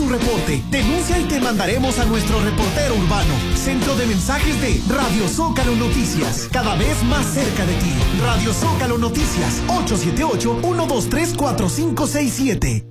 su reporte. Denuncia y te mandaremos a nuestro reportero urbano. Centro de mensajes de Radio Zócalo Noticias. Cada vez más cerca de ti. Radio Zócalo Noticias. 878-123-4567.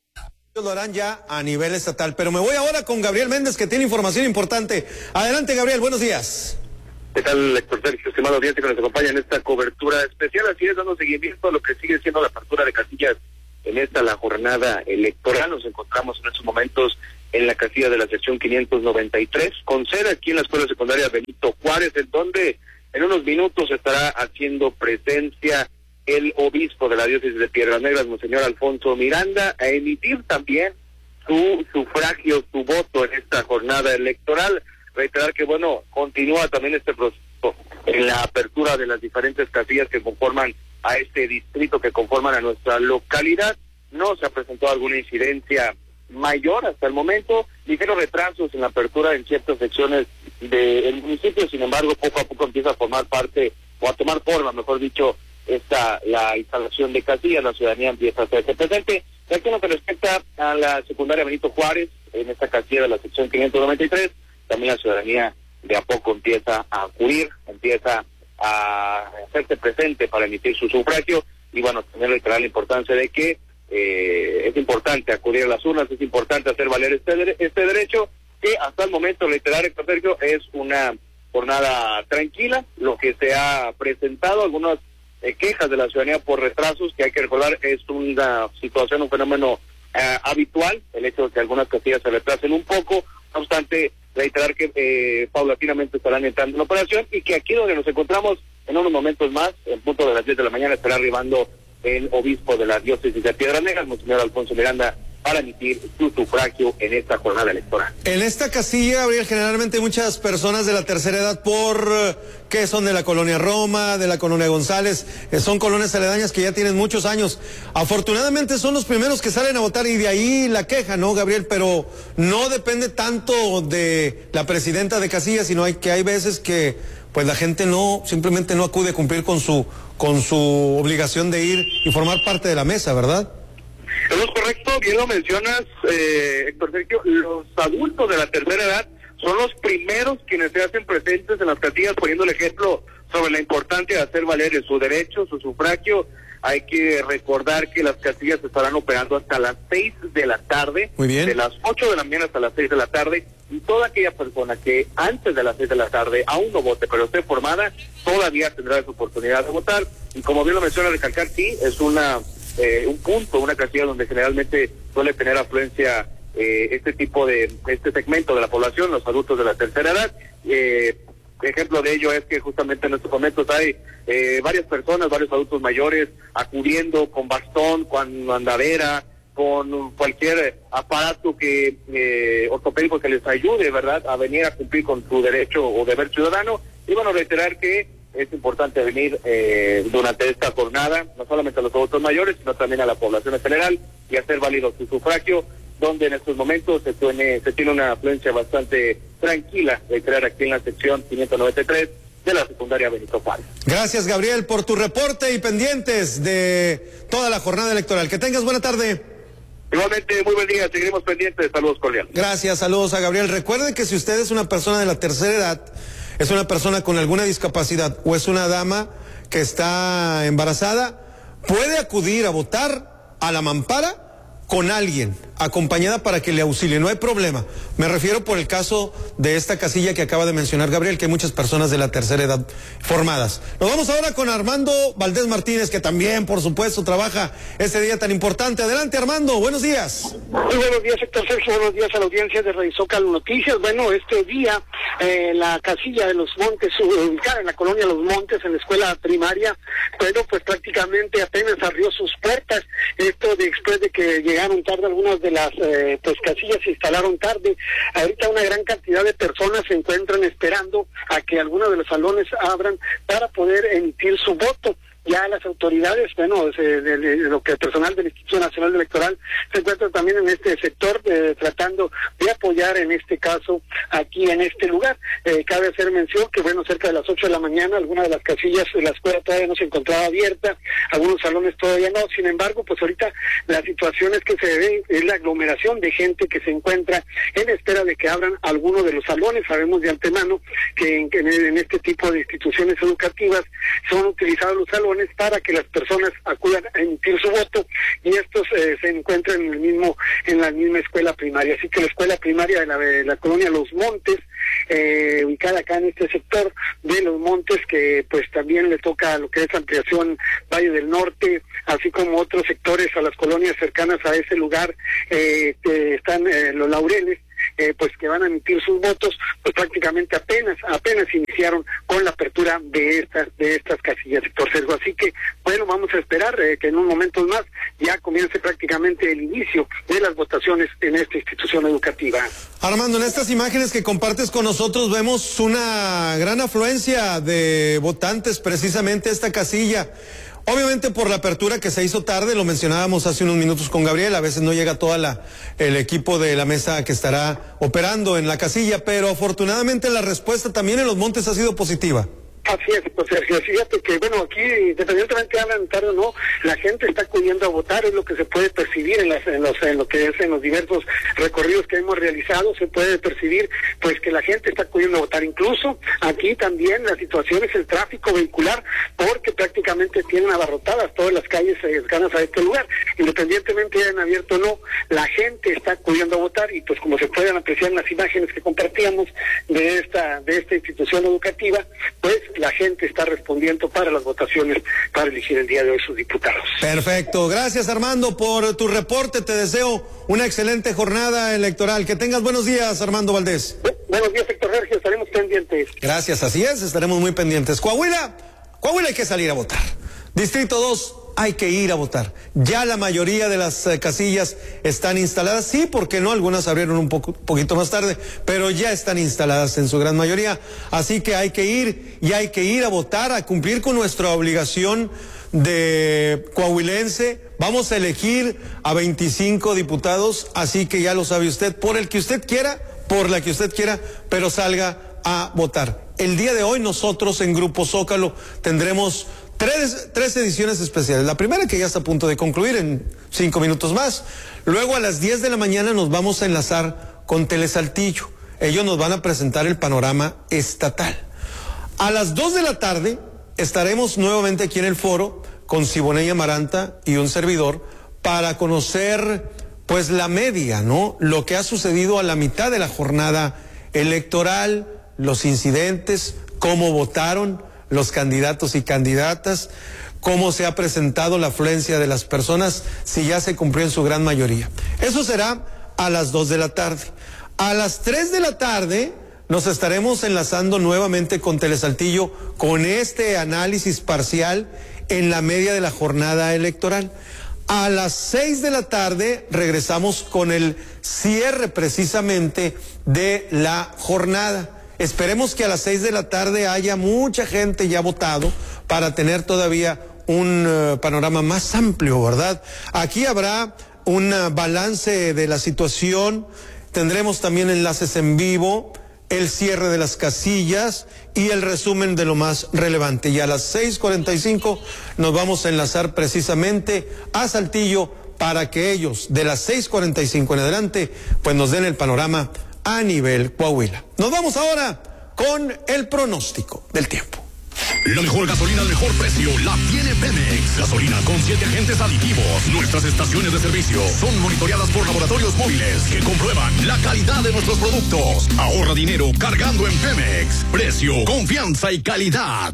Lo harán ya a nivel estatal, pero me voy ahora con Gabriel Méndez, que tiene información importante. Adelante, Gabriel, buenos días. ¿Qué tal, Héctor Sergio, estimado audiencia que nos acompaña en esta cobertura especial? Así es, dando seguimiento a lo que sigue siendo la apertura de casillas en la jornada electoral. Nos encontramos en estos momentos en la casilla de la sección 593, con sede aquí en la Escuela Secundaria Benito Juárez, en donde en unos minutos estará haciendo presencia el obispo de la diócesis de Piedras Negras, Monseñor Alfonso Miranda, a emitir también su sufragio, su voto en esta jornada electoral. Reiterar que, continúa también este proceso en la apertura de las diferentes casillas que conforman a este distrito, que conforman a nuestra localidad. No se ha presentado alguna incidencia mayor hasta el momento, ligeros retrasos en la apertura en ciertas secciones del municipio. Sin embargo, poco a poco empieza a formar parte, o a tomar forma, mejor dicho, la instalación de casillas. La ciudadanía empieza a hacerse presente. Y aquí en lo que respecta a la secundaria Benito Juárez, en esta casilla de la sección 593, también la ciudadanía de a poco empieza a acudir, empieza a hacerse presente para emitir su sufragio. Y también reiterar la importancia de que es importante acudir a las urnas, es importante hacer valer este derecho, que hasta el momento, reiterar, Héctor Sergio, es una jornada tranquila. Lo que se ha presentado, algunas quejas de la ciudadanía por retrasos, que hay que recordar es una situación, un fenómeno habitual, el hecho de que algunas casillas se retrasen un poco. No obstante, reiterar que paulatinamente estarán entrando en operación, y que aquí donde nos encontramos en unos momentos más, en punto de las 10 de la mañana, estará arribando el obispo de la diócesis de Piedras Negras, Monseñor Alfonso Miranda, para emitir su sufragio en esta jornada electoral. En esta casilla, Gabriel, generalmente muchas personas de la tercera edad, que son de la colonia Roma, de la colonia González, son colonias aledañas que ya tienen muchos años. Afortunadamente son los primeros que salen a votar, y de ahí la queja, ¿no, Gabriel? Pero no depende tanto de la presidenta de casilla, sino que hay veces que pues la gente simplemente no acude a cumplir con su obligación de ir y formar parte de la mesa, ¿verdad? Eso es correcto, bien lo mencionas, Héctor Sergio. Los adultos de la tercera edad son los primeros quienes se hacen presentes en las casillas, poniendo el ejemplo sobre la importancia de hacer valer su derecho, su sufragio. Hay que recordar que las casillas estarán operando hasta las 6 de la tarde. Muy bien. De las 8 de la mañana hasta las 6 de la tarde. Y toda aquella persona que antes de las 6 de la tarde aún no vote, pero esté formada, todavía tendrá esa oportunidad de votar. Y como bien lo menciona, recalcar, sí, es un punto, una casilla donde generalmente suele tener afluencia este segmento de la población, los adultos de la tercera edad. Ejemplo de ello es que justamente en estos momentos hay varias personas, varios adultos mayores acudiendo con bastón, con andadera, con cualquier aparato ortopédico que les ayude, ¿verdad?, a venir a cumplir con su derecho o deber ciudadano. Y reiterar que es importante venir durante esta jornada, no solamente a los adultos mayores, sino también a la población en general, y hacer válido su sufragio, donde en estos momentos se tiene una afluencia bastante tranquila, reiterar, aquí en la sección 593 de la secundaria Benito Juárez. Gracias, Gabriel, por tu reporte, y pendientes de toda la jornada electoral. Que tengas buena tarde. Igualmente, muy buen día, seguiremos pendientes. Saludos cordiales. Gracias, saludos a Gabriel. Recuerde que si usted es una persona de la tercera edad, es una persona con alguna discapacidad o es una dama que está embarazada, puede acudir a votar a la mampara con alguien, acompañada, para que le auxilie, no hay problema. Me refiero por el caso de esta casilla que acaba de mencionar Gabriel, que hay muchas personas de la tercera edad formadas. Nos vamos ahora con Armando Valdés Martínez, que también, por supuesto, trabaja este día tan importante. Adelante, Armando, buenos días. Muy buenos días, Héctor Sergio, buenos días a la audiencia de Radio Zócalo Noticias. Este día, la casilla de Los Montes, ubicada en la colonia Los Montes, en la escuela primaria, pues prácticamente apenas abrió sus puertas. Esto después de que llegaron tarde algunas de las casillas, se instalaron tarde. Ahorita una gran cantidad de personas se encuentran esperando a que algunos de los salones abran para poder emitir su voto. Ya las autoridades, lo que el personal del Instituto Nacional Electoral se encuentra también en este sector tratando de apoyar apoyar en este caso aquí en este lugar. Cabe hacer mención que bueno, cerca de las 8 de la mañana algunas de las casillas de la escuela todavía no se encontraba abierta, algunos salones todavía no. Sin embargo, pues ahorita la situación es que se ve es la aglomeración de gente que se encuentra en espera de que abran alguno de los salones. Sabemos de antemano que en este tipo de instituciones educativas son utilizados los salones para que las personas acudan a emitir su voto, y estos se encuentran en la misma escuela primaria. Así que la escuela primaria de la colonia Los Montes, ubicada acá en este sector de Los Montes, que pues también le toca lo que es ampliación Valle del Norte, así como otros sectores a las colonias cercanas a ese lugar, que están los Laureles, pues que van a emitir sus votos, pues prácticamente apenas iniciaron con la apertura de estas casillas, sector Sergio. Así que bueno, vamos a esperar que en un momento más ya comience prácticamente el inicio de las votaciones en esta institución educativa. Armando, en estas imágenes que compartes con nosotros vemos una gran afluencia de votantes precisamente a esta casilla. Obviamente por la apertura que se hizo tarde, lo mencionábamos hace unos minutos con Gabriel, a veces no llega toda el equipo de la mesa que estará operando en la casilla, pero afortunadamente la respuesta también en Los Montes ha sido positiva. Así es, pues Sergio, fíjate que bueno, aquí independientemente de hablan tarde o no, la gente está acudiendo a votar, es lo que se puede percibir en los diversos recorridos que hemos realizado. Se puede percibir pues que la gente está acudiendo a votar. Incluso aquí también la situación es el tráfico vehicular, porque prácticamente tienen abarrotadas todas las calles cercanas a este lugar, independientemente de hayan abierto o no, la gente está acudiendo a votar. Y pues como se pueden apreciar en las imágenes que compartíamos de esta institución educativa, pues la gente está respondiendo para las votaciones para elegir el día de hoy sus diputados. Perfecto, gracias Armando por tu reporte, te deseo una excelente jornada electoral, que tengas buenos días, Armando Valdés. Buenos días, Héctor Sergio, estaremos pendientes. Gracias, así es, estaremos muy pendientes. Coahuila hay que salir a votar. Distrito 2, hay que ir a votar. Ya la mayoría de las casillas están instaladas, sí, porque no, algunas abrieron un poquito más tarde, pero ya están instaladas en su gran mayoría. Así que hay que ir a votar, a cumplir con nuestra obligación de coahuilense. Vamos a elegir a 25 diputados, así que ya lo sabe usted, por la que usted quiera, pero salga a votar. El día de hoy nosotros en Grupo Zócalo tendremos tres ediciones especiales. La primera, que ya está a punto de concluir en 5 minutos más. Luego a las 10 de la mañana nos vamos a enlazar con Telesaltillo. Ellos nos van a presentar el panorama estatal. A las 2 de la tarde estaremos nuevamente aquí en el foro con Siboney Amaranta y un servidor para conocer pues la media, ¿no? Lo que ha sucedido a la mitad de la jornada electoral, los incidentes, cómo votaron los candidatos y candidatas, cómo se ha presentado la afluencia de las personas, si ya se cumplió en su gran mayoría. Eso será a las 2 de la tarde. A las 3 de la tarde nos estaremos enlazando nuevamente con Telesaltillo con este análisis parcial en la media de la jornada electoral. A las 6 de la tarde regresamos con el cierre precisamente de la jornada. Esperemos que a las 6 de la tarde haya mucha gente ya votado para tener todavía un panorama más amplio, ¿verdad? Aquí habrá un balance de la situación, tendremos también enlaces en vivo, el cierre de las casillas y el resumen de lo más relevante. Y a las 6:45 nos vamos a enlazar precisamente a Saltillo para que ellos, de las 6:45 en adelante, pues nos den el panorama a nivel Coahuila. Nos vamos ahora con el pronóstico del tiempo. La mejor gasolina al mejor precio la tiene Pemex. Gasolina con 7 agentes aditivos. Nuestras estaciones de servicio son monitoreadas por laboratorios móviles que comprueban la calidad de nuestros productos. Ahorra dinero cargando en Pemex. Precio, confianza y calidad.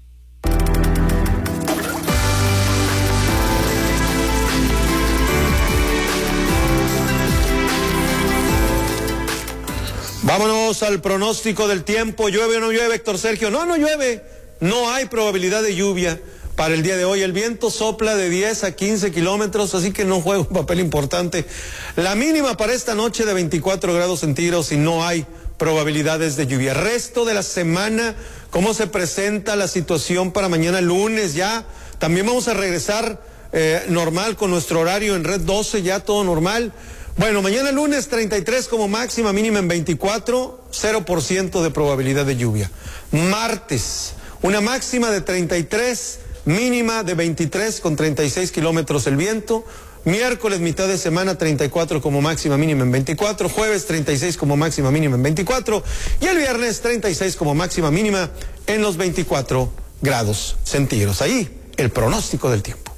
Vámonos al pronóstico del tiempo. ¿Llueve o no llueve, Héctor Sergio? No, no llueve. No hay probabilidad de lluvia para el día de hoy. El viento sopla de 10 a 15 kilómetros, así que no juega un papel importante. La mínima para esta noche de 24 grados centígrados y no hay probabilidades de lluvia. Resto de la semana, ¿cómo se presenta la situación para mañana lunes? Ya también vamos a regresar normal con nuestro horario en Red 12, ya todo normal. Bueno, mañana lunes 33 como máxima, mínima en 24, 0% de probabilidad de lluvia. Martes, una máxima de 33, mínima de 23 con 36 kilómetros el viento. Miércoles, mitad de semana, 34 como máxima, mínima en 24. Jueves, 36 como máxima, mínima en 24. Y el viernes, 36 como máxima, mínima en los 24 grados centígrados. Ahí, el pronóstico del tiempo.